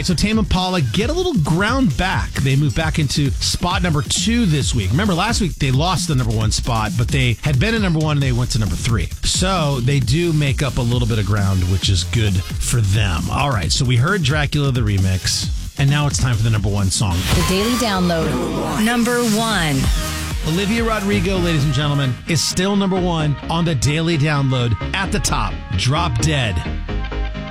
right, so Tame Impala get a little ground back. They move back into spot number 2 this week. Remember, last week they lost the number 1 spot, but they had been in number 1 and they went to number 3. So they do make up a little bit of ground, which is good for them. All right, so we heard Dracula, the remix, and now it's time for the number 1 song. The Daily Download. Number 1. Olivia Rodrigo, ladies and gentlemen, is still number 1 on the Daily Download. At the top, Drop Dead.